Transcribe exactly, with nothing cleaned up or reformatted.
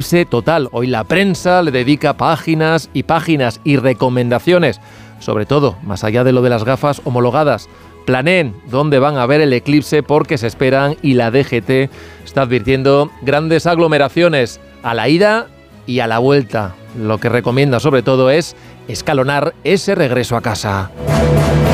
eclipse total. Hoy la prensa le dedica páginas y páginas y recomendaciones, sobre todo, más allá de lo de las gafas homologadas. Planeen dónde van a ver el eclipse porque se esperan y la D G T está advirtiendo grandes aglomeraciones a la ida y a la vuelta. Lo que recomienda sobre todo es escalonar ese regreso a casa.